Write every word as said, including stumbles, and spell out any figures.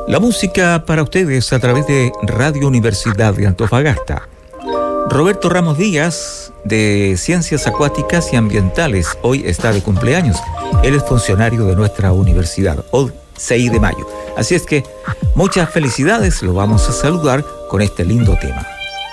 La música para ustedes a través de Radio Universidad de Antofagasta. Roberto Ramos Díaz, de Ciencias Acuáticas y Ambientales, hoy está de cumpleaños. Él es funcionario de nuestra universidad, hoy seis de mayo. Así es que muchas felicidades, lo vamos a saludar con este lindo tema.